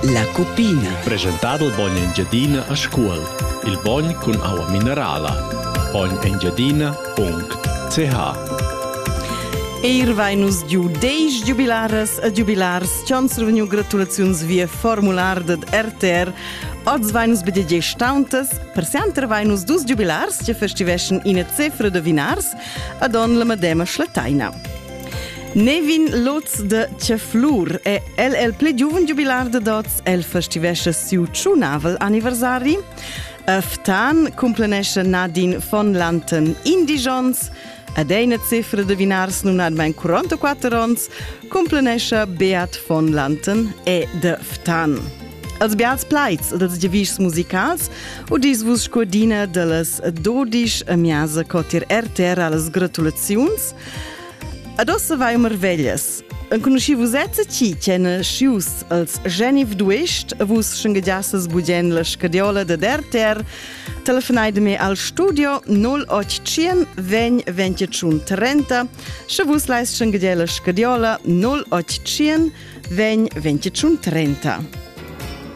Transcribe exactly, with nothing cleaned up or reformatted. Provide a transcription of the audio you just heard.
La Cupina. Presentato il Bogn Engiadina a scuol. Il Bogn con acqua minerala. bogn engiadina punto c h. Eir vainus giu deix jubilares a jubilars, chans revenu gratulaziuns via formular de R T R, ods vainus bedege stauntes, per sianter vainus dus jubilars, che festiveschen in a cefra de vinars, ad on la madema schlataina. Nevin Lutz de Ceflur e el el ple giuven jubilar de dots, el festivesce siu ciunavel anniversari. Aftan cumplenesce Nadine von Lanten Indijons, ad eine cifra de vinars nun ad mein quarantaquattro ans, cumplenesce Beat von Lanten e de Ftan. Els beats plaids dels gevis musicals u dis vus scordina de les dodisch amiasa cotir R T R alles gratulaziuns. Adossa vai merveglias. En conosci vus etza ci cena schius als geniv duest, vus schengegiassas bugen la scadiola de R T R, telefonai de me al studio null ottocento venti venticinque trenta, se vus lais schengegia la scadiola null ottocento venti venticinque trenta.